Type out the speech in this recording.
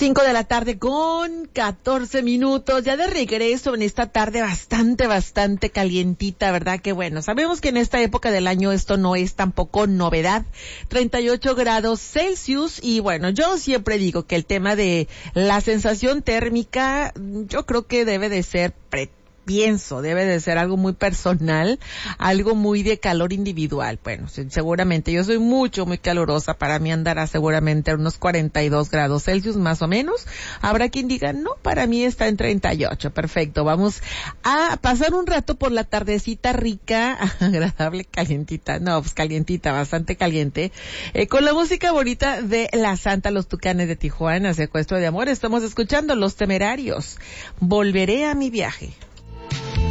5 de la tarde con 14 minutos, ya de regreso en esta tarde bastante calientita, ¿verdad? Que bueno, sabemos que en esta época del año esto no es tampoco novedad, 38 grados Celsius, y bueno, yo siempre digo que el tema de la sensación térmica, yo creo que debe de ser debe de ser algo muy personal, algo muy de calor individual. Bueno, seguramente yo soy muy calurosa, para mí andará seguramente a unos 42 grados Celsius más o menos. Habrá quien diga, no, para mí está en 38, perfecto. Vamos a pasar un rato por la tardecita rica, agradable, calientita, no, pues calientita, bastante caliente, con la música bonita de La Santa, Los Tucanes de Tijuana, Secuestro de Amor. Estamos escuchando Los Temerarios, Volveré a mi viaje.